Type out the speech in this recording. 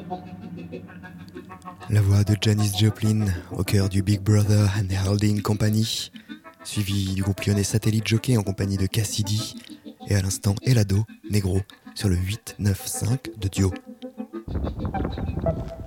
La voix de Janis Joplin au cœur du Big Brother and Holding Company, suivi du groupe lyonnais Satellite Jockey en compagnie de Cassidy, et à l'instant Elado, Negro, sur le 8-9-5 de Dio.